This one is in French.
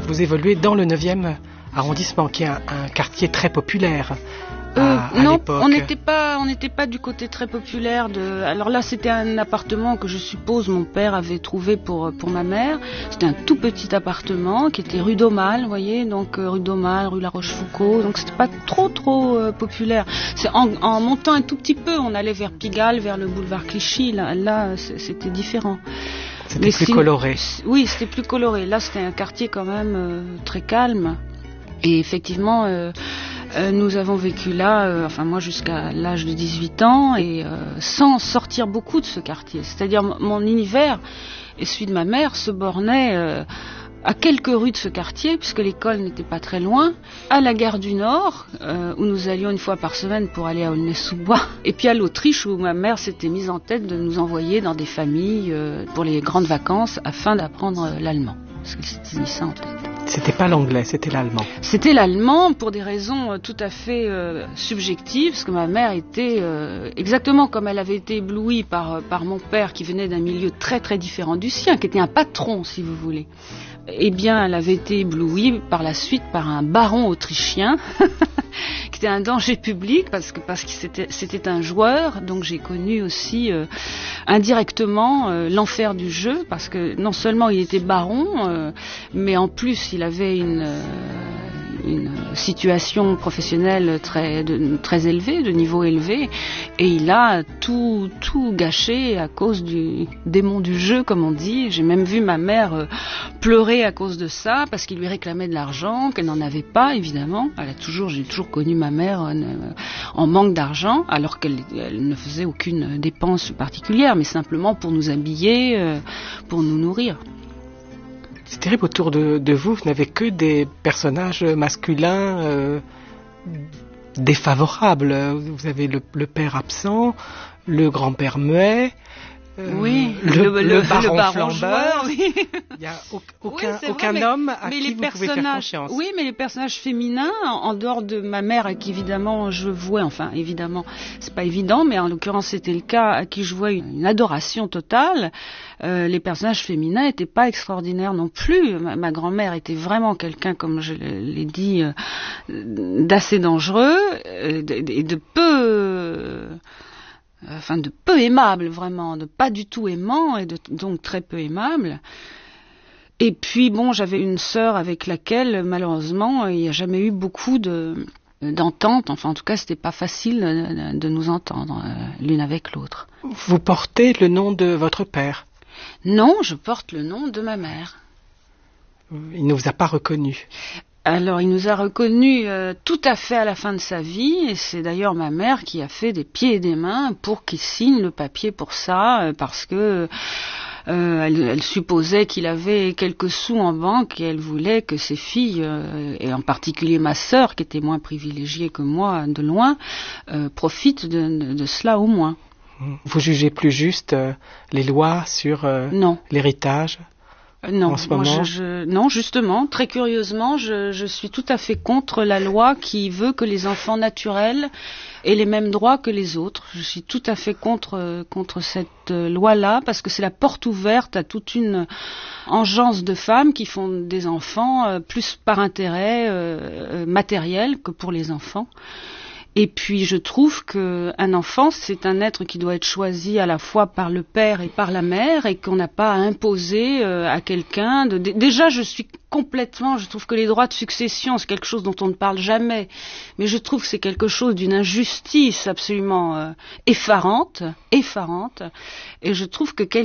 vous évoluez dans le 9e arrondissement, qui est un quartier très populaire. À Non, l'époque. on n'était pas du côté très populaire alors là, c'était un appartement que je suppose mon père avait trouvé pour ma mère. C'était un tout petit appartement qui était rue d'Aumale, vous voyez, donc rue d'Aumale, rue La Rochefoucauld, donc c'était pas trop populaire. C'est en montant un tout petit peu, on allait vers Pigalle, vers le boulevard Clichy, là c'était différent. C'était plus coloré. Oui, c'était plus coloré. Là, c'était un quartier quand même très calme. Et effectivement, nous avons vécu là, moi jusqu'à l'âge de 18 ans, et sans sortir beaucoup de ce quartier. C'est-à-dire mon univers et celui de ma mère se bornaient à quelques rues de ce quartier, puisque l'école n'était pas très loin, à la gare du Nord, où nous allions une fois par semaine pour aller à Aulnay-sous-Bois, et puis à l'Autriche, où ma mère s'était mise en tête de nous envoyer dans des familles pour les grandes vacances afin d'apprendre l'allemand, parce qu'elle s'était mis ça en tête. C'était pas l'anglais, c'était l'allemand. C'était l'allemand pour des raisons tout à fait subjectives, parce que ma mère était exactement comme elle avait été éblouie par mon père, qui venait d'un milieu très très différent du sien, qui était un patron, si vous voulez. Eh bien, elle avait été éblouie par la suite par un baron autrichien qui était un danger public parce que c'était un joueur. Donc j'ai connu aussi indirectement l'enfer du jeu, parce que non seulement il était baron, mais en plus il avait une situation professionnelle très élevée, de niveau élevé, et il a tout gâché à cause du démon du jeu, comme on dit. J'ai même vu ma mère pleurer à cause de ça, parce qu'il lui réclamait de l'argent, qu'elle n'en avait pas, évidemment. J'ai toujours connu ma mère en manque d'argent, alors qu'elle ne faisait aucune dépense particulière, mais simplement pour nous habiller, pour nous nourrir. C'est terrible, autour de vous, vous n'avez que des personnages masculins défavorables. Vous avez le père absent, le grand-père muet, oui, le baron joueur, oui. Il n'y a aucun homme à qui vous pouvez faire confiance. Oui, mais les personnages féminins, en dehors de ma mère, à qui évidemment je vouais, évidemment, c'est pas évident, mais en l'occurrence c'était le cas, à qui je vouais une adoration totale, les personnages féminins n'étaient pas extraordinaires non plus. Ma grand-mère était vraiment quelqu'un, comme je l'ai dit, d'assez dangereux, et de peu aimable, vraiment, de pas du tout aimant, et donc très peu aimable. Et puis bon, j'avais une sœur avec laquelle, malheureusement, il n'y a jamais eu beaucoup d'entente. En tout cas, c'était pas facile de nous entendre l'une avec l'autre. Vous portez le nom de votre père? Non, je porte le nom de ma mère. Il ne vous a pas reconnu? Alors, il nous a reconnus tout à fait à la fin de sa vie, et c'est d'ailleurs ma mère qui a fait des pieds et des mains pour qu'il signe le papier pour ça, parce que elle supposait qu'il avait quelques sous en banque, et elle voulait que ses filles, et en particulier ma sœur, qui était moins privilégiée que moi de loin, profitent de cela au moins. Vous jugez plus juste les lois sur l'héritage? Non, en ce moment. Non, justement, très curieusement, je suis tout à fait contre la loi qui veut que les enfants naturels aient les mêmes droits que les autres. Je suis tout à fait contre cette loi-là, parce que c'est la porte ouverte à toute une engeance de femmes qui font des enfants plus par intérêt matériel que pour les enfants. Et puis je trouve qu'un enfant, c'est un être qui doit être choisi à la fois par le père et par la mère, et qu'on n'a pas à imposer à quelqu'un. Déjà, je trouve que les droits de succession, c'est quelque chose dont on ne parle jamais, mais je trouve que c'est quelque chose d'une injustice absolument effarante, et je trouve que